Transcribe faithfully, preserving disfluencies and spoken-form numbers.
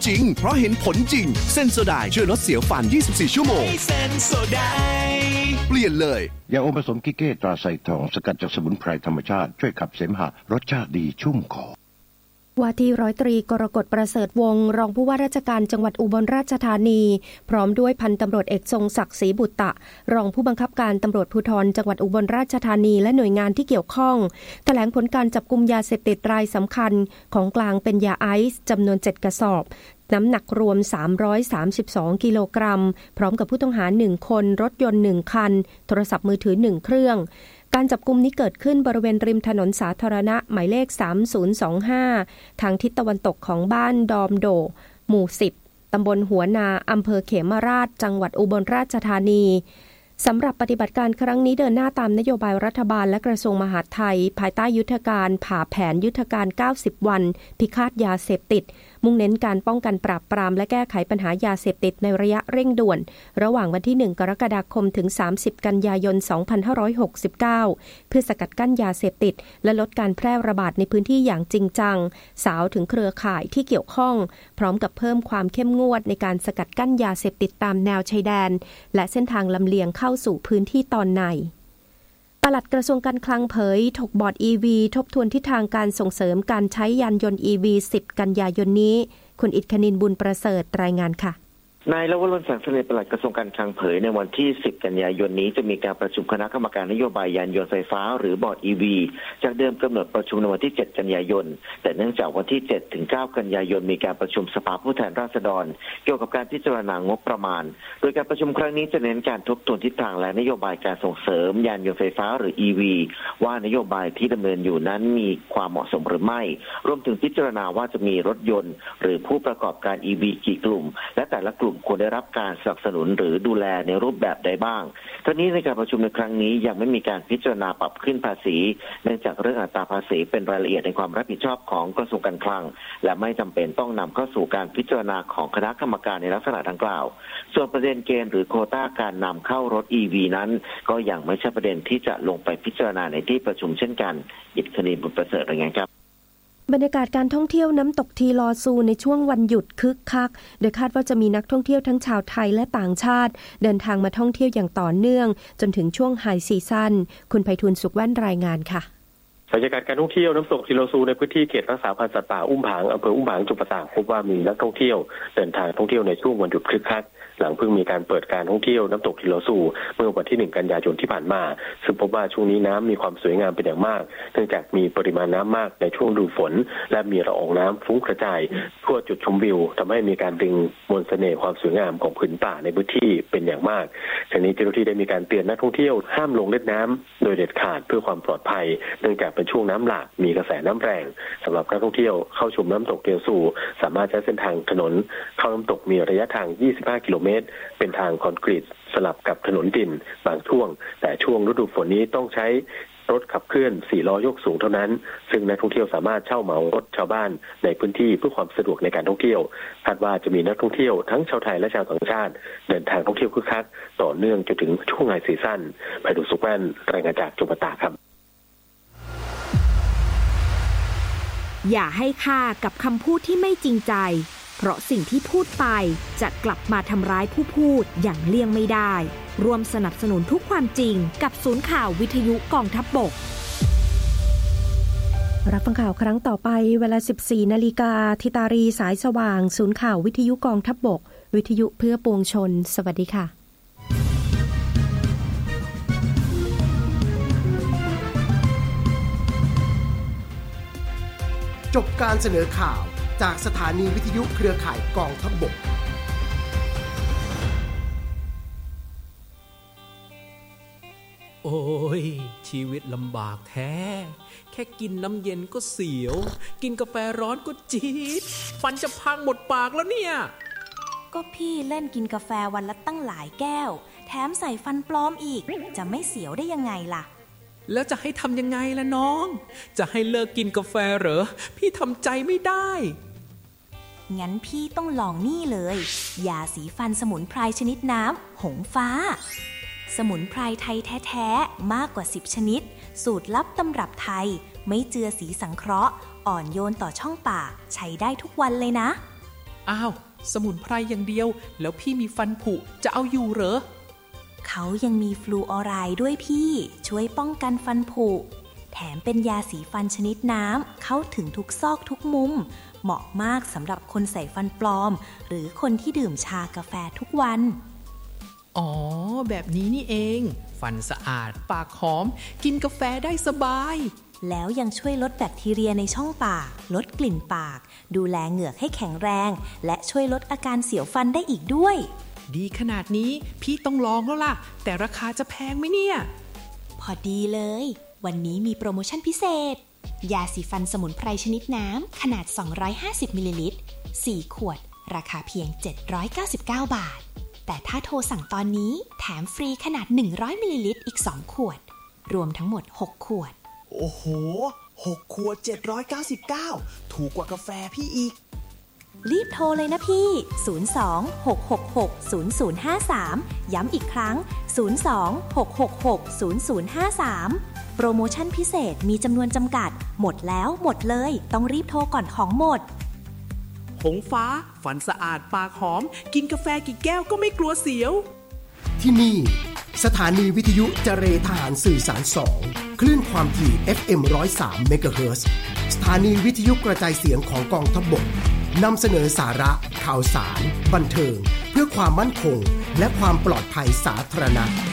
จริงเพราะเห็นผลจริงเซนโซไดช่วยลดเสียวฟันยี่สิบสี่ชั่วโมงเซนโซไดเปลี่ยนเลยยาอมผสมกิเก้ตราไซทองสกัดจากสมุนไพรธรรมชาติช่วยขับเสมหะรสชาติดีชุ่มคอว่าที่ร้อยตรีกรกฎประเสริฐวงศ์รองผู้ว่าราชการจังหวัดอุบลราชธานีพร้อมด้วยพันตำรวจเอกทรงศักดิ์ศรีบุตตะรองผู้บังคับการตำรวจภูธรจังหวัดอุบลราชธานีและหน่วยงานที่เกี่ยวข้องแถลงผลการจับกุมยาเสพติดรายสำคัญของกลางเป็นยาไอซ์จำนวนเจ็ดกระสอบน้ำหนักรวมสามร้อยสามสิบสองกิโลกรัมพร้อมกับผู้ต้องหาหนึ่งคนรถยนต์หนึ่งคันโทรศัพท์มือถือหนึ่งเครื่องการจับกุมนี้เกิดขึ้นบริเวณริมถนนสาธารณะหมายเลขสามศูนย์สองห้าทางทิศตะวันตกของบ้านดอมโดหมู่สิบตำบลหัวนาอำเภอเขมราชจังหวัดอุบลราชธานีสำหรับปฏิบัติการครั้งนี้เดินหน้าตามนโยบายรัฐบาลและกระทรวงมหาดไทยภายใต้ยุทธการผ่าแผนยุทธการเก้าสิบวันพิฆาตยาเสพติดมุ่งเน้นการป้องกันปราบปรามและแก้ไขปัญหายาเสพติดในระยะเร่งด่วนระหว่างวันที่หนึ่งกรกฎาคมถึงสามสิบกันยายนสองพันห้าร้อยหกสิบเก้าเพื่อสกัดกั้นยาเสพติดและลดการแพร่ระบาดในพื้นที่อย่างจริงจังสาวถึงเครือข่ายที่เกี่ยวข้องพร้อมกับเพิ่มความเข้มงวดในการสกัดกั้นยาเสพติดตามแนวชายแดนและเส้นทางลำเลียงเข้าสู่พื้นที่ตอนในปลัดกระทรวงการคลังเผยถกบอร์ด อี วี ทบทวนทิศทางการส่งเสริมการใช้ยานยนต์ อี วี สิบกันยายนนี้คุณอิทคณินบุญประเสริฐรายงานค่ะนายลวรนแสงเสน่ห์ปลัดกระทรวงการคลังเผยในวันที่สิบกันยายนนี้จะมีการประชุมคณะกรรมการนโยบายยานยนต์ไฟฟ้าหรือบอร์ด อี วี จากเดิมกำหนดประชุมในวันที่เจ็ดกันยายนแต่เนื่องจากวันที่เจ็ดถึงเก้ากันยายนมีการประชุมสภาผู้แทนราษฎรเกี่ยวกับการพิจารณางบประมาณโดยการประชุมครั้งนี้จะเน้นการทบทวนทิศทางและนโยบายการส่งเสริมยานยนต์ไฟฟ้าหรือ อี วี ว่านโยบายที่ดำเนินอยู่นั้นมีความเหมาะสมหรือไม่รวมถึงพิจารณาว่าจะมีรถยนต์หรือผู้ประกอบการ อี วี กี่กลุ่มและแต่ละกลุ่มควรได้รับการสนับสนุนหรือดูแลในรูปแบบใดบ้างทั้งนี้ในการประชุมในครั้งนี้ยังไม่มีการพิจารณาปรับขึ้นภาษีเนื่องจากเรื่องอัตราภาษีเป็นรายละเอียดในความรับผิดชอบของกระทรวงการคลังและไม่จำเป็นต้องนำเข้าสู่การพิจารณาของคณะกรรมการในลักษณะดังกล่าวส่วนประเด็นเกณฑ์หรือโควต้าการนำเข้ารถ อี วี นั้นก็ยังไม่ใช่ประเด็นที่จะลงไปพิจารณาในที่ประชุมเช่นกันอิทคณินบุญประเสริฐรายงานครับบรรยากาศการท่องเที่ยวน้ำตกทีลอซูในช่วงวันหยุดคึกคักโดยคาดว่าจะมีนักท่องเที่ยวทั้งชาวไทยและต่างชาติเดินทางมาท่องเที่ยวอย่างต่อเนื่องจนถึงช่วงไฮซีซั่นคุณไพฑูรย์สุขแว่นรายงานค่ะบรรยากาศการท่องเที่ยวน้ำตกทีลอซูในพื้นที่เขตรักษาพันธุ์สัตว์ป่าอุ้มผางอำเภออุ้มผางจังหวัดตากพบว่ามีนักท่องเที่ยวเดินทางท่องเที่ยวในช่วงวันหยุดคึกคักหลังเพิ่งมีการเปิดการท่องเที่ยวน้ำตกทีลอซูเมื่อวันที่หนึ่งกันยายนที่ผ่านมาซึ่งพบว่าช่วงนี้น้ำมีความสวยงามเป็นอย่างมากเนื่องจากมีปริมาณน้ำมากในช่วงฤดูฝนและมีละอองน้ำฟุ้งกระจายทั่วจุดชมวิวทำให้มีการดึงมวลเสน่ห์ความสวยงามของผืนป่าในพื้นที่เป็นอย่างมากทั้งนี้เจ้าหน้าที่ได้มีการเตือนนักท่องเที่ยวห้ามลงเล่นน้ำโดยเด็ดขาดเพื่อความปลอดภัยเนื่องจากเป็นช่วงน้ำหลากมีกระแสน้ำแรงสำหรับนักท่องเที่ยวเข้าชมน้ำตกทีลอซูสามารถใช้เส้นทางถนนเข้าน้ำตกมีระยะทางยี่สิบห้ากิโลเมตรเป็นทางคอนกรีตสลับกับถนนดินบางช่วงแต่ช่วงฤดูฝนนี้ต้องใช้รถขับเคลื่อนสี่ล้อยกสูงเท่านั้นซึ่งนักท่องเที่ยวสามารถเช่าเหมารถชาวบ้านในพื้นที่เพื่อความสะดวกในการท่องเที่ยวคาดว่าจะมีนักท่องเที่ยวทั้งชาวไทยและชาวต่างชาติเดินทางท่องเที่ยวคึกคักต่อเนื่องจนถึงช่วงไฮซีซั่นไพฑูรย์สุขแว่นรายงานจากจังหวัดตากครับอย่าให้ค่ากับคำพูดที่ไม่จริงใจเพราะสิ่งที่พูดไปจะกลับมาทำร้ายผู้พูดอย่างเลี่ยงไม่ได้ร่วมสนับสนุนทุกความจริงกับศูนย์ข่าววิทยุกองทัพบกรับฟังข่าวครั้งต่อไปเวลา สิบสี่นาฬิกา ธิตารีสายสว่างศูนย์ข่าววิทยุกองทัพบกวิทยุเพื่อปวงชนสวัสดีค่ะจบการเสนอข่าวจากสถานีวิทยุเครือข่ายกองทัพบกโอ้ยชีวิตลำบากแท้แค่กินน้ำเย็นก็เสียวกินกาแฟร้อนก็จี๊ดฟันจะพังหมดปากแล้วเนี่ยก็พี่เล่นกินกาแฟวันละตั้งหลายแก้วแถมใส่ฟันปลอมอีกจะไม่เสียวได้ยังไงล่ะแล้วจะให้ทำยังไงล่ะน้องจะให้เลิกกินกาแฟเหรอพี่ทำใจไม่ได้งั้นพี่ต้องลองนี่เลยยาสีฟันสมุนไพรชนิดน้ำหงฟ้าสมุนไพรไทยแท้ๆมากกว่าสิบชนิดสูตรลับตำรับไทยไม่เจือสีสังเคราะห์อ่อนโยนต่อช่องปากใช้ได้ทุกวันเลยนะอ้าวสมุนไพรอย่างเดียวแล้วพี่มีฟันผุจะเอาอยู่เหรอเขายังมีฟลูออไรด์ด้วยพี่ช่วยป้องกันฟันผุแถมเป็นยาสีฟันชนิดน้ำเข้าถึงทุกซอกทุกมุมเหมาะมากสำหรับคนใส่ฟันปลอมหรือคนที่ดื่มชากาแฟทุกวันอ๋อแบบนี้นี่เองฟันสะอาดปากหอมกินกาแฟได้สบายแล้วยังช่วยลดแบคทีเรียในช่องปากลดกลิ่นปากดูแลเหงือกให้แข็งแรงและช่วยลดอาการเสียวฟันได้อีกด้วยดีขนาดนี้พี่ต้องลองแล้วล่ะแต่ราคาจะแพงไหมเนี่ยพอดีเลยวันนี้มีโปรโมชั่นพิเศษยาสีฟันสมุนไพรชนิดน้ำขนาดสองร้อยห้าสิบมิลลิลิตรสี่ขวดราคาเพียงเจ็ดร้อยเก้าสิบเก้าบาทแต่ถ้าโทรสั่งตอนนี้แถมฟรีขนาดหนึ่งร้อยมิลลิลิตรอีกสองขวดรวมทั้งหมดหกขวดโอ้โหหกขวดเจ็ดร้อยเก้าสิบเก้าถูกกว่ากาแฟพี่อีกรีบโทรเลยนะพี่ศูนย์ สอง หก หก หก ศูนย์ ศูนย์ ห้า สามย้ำอีกครั้งศูนย์ สอง หก หก หก ศูนย์ ศูนย์ ห้า สามโปรโมชั่นพิเศษมีจำนวนจำกัดหมดแล้วหมดเลยต้องรีบโทรก่อนของหมดหงฟ้าฟันสะอาดปากหอมกินกาแฟกี่แก้วก็ไม่กลัวเสียวที่นี่สถานีวิทยุเจรทหารสื่อสารสองคลื่นความถี่ เอฟ เอ็ม หนึ่งร้อยสาม เมกะเฮิรตซ์สถานีวิทยุกระจายเสียงของกองทัพบกนำเสนอสาระข่าวสารบันเทิงเพื่อความมั่นคงและความปลอดภัยสาธารณะ